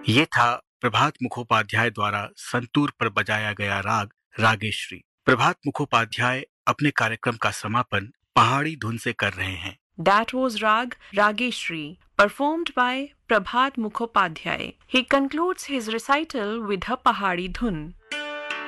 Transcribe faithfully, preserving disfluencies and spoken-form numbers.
ये था प्रभात मुखोपाध्याय द्वारा संतूर पर बजाया गया राग रागेश्वरी। प्रभात मुखोपाध्याय अपने कार्यक्रम का समापन पहाड़ी धुन से कर रहे हैं। That was Rag Rageshri, performed by Prabhat Mukhopadhyay. He concludes his recital with a Pahari Dhun.